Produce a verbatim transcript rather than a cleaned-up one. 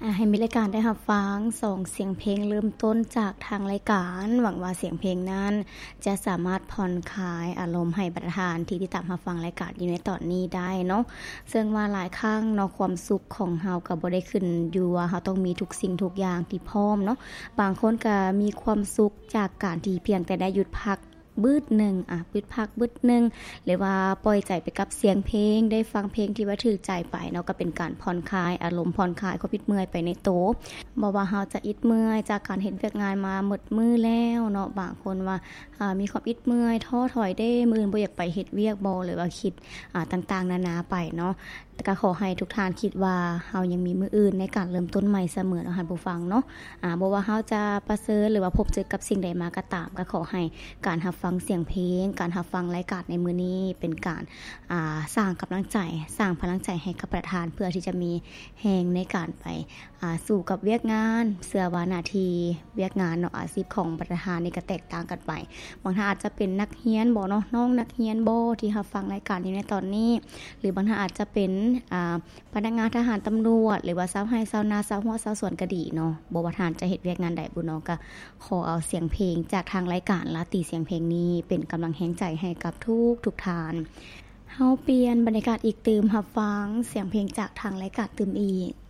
อ่าให้มีรายการได้รับฟังสองเสียงเพลงเริ่มต้นจากทางรายการหวังว่าเสียงเพลงนั้นจะสามารถผ่อนคลายอารมณ์ให้ประธานที่ติดตามรับฟังรายการอยู่ในตอนนี้ได้เนาะซึ่งว่าหลายครั้งเนาะความสุขของเฮาก็บ่ได้ขึ้นอยู่ว่าเฮาต้องมีทุกสิ่งทุกอย่างที่พร้อมเนาะบางคนก็มีความสุขจากการที่เพียงแต่ได้หยุดพักบึดหนึ่งอ่ะบึดพักบึดหนึ่งหรือว่าปล่อยใจไปกับเสียงเพลงได้ฟังเพลงที่ว่าถูกใจไปเนาะก็เป็นการผ่อนคลายอารมณ์ผ่อนคลายความอิดเมื่อยไปในโตบ่ว่าเฮาจะอิดเมื่อยจากการเฮ็ดเวียกงานมาหมดมื้อแล้วเนาะบางคนว่าอ่ามีความอิดเมื่อยท้อถอยเด้มื้อบ่อยากไปเฮ็ดเวียกบ่หรือว่าคิดอ่าต่างๆนานาไปเนาะแต่ก็ขอให้ทุกท่านคิดว่าเฮายังมีมื้ออื่นในการเริ่มต้นใหม่เสมอเนาะท่านผู้ฟังเนาะอ่าบ่ว่าเฮาจะประเสริฐหรือว่าพบเจอกับสิ่งใดมาก็ตามก็ขอให้การรับฟังเสียงเพลงการรับฟังรายการในมื้อนี้เป็นการอ่าสร้างกำลังใจสร้างพลังใจให้กับประธานเพื่อที่จะมีแรงในการไปอ่าสู่กับเวียกงานเสื้อว่าหน้าที่เวียกงานเนาะอาชีพของประธานนี่ก็แตกต่างกันไปบางท่านอาจจะเป็นนักเรียนบ่เนาะน้องนักเรียนบ่ที่รับฟังรายการอยู่ในตอนนี้หรือบางท่านอาจจะเป็นอ่าพนักงานทหารตำรวจหรือว่าชาวไร่ชาวนาชาวหัวชาวสวนก็ดีเนาะบ่ว่าท่านจะเฮ็ดเวียกงานใดบุเนาะก็ขอเอาเสียงเพลงจากทางรายการลาติเสียงเพลงนี้เป็นกำลังแรงใจให้กับทุกทุกท่านเฮาเปลี่ยนบรรยากาศอีกตื่มรับฟังเสียงเพลงจากทางรายการตื่มอีก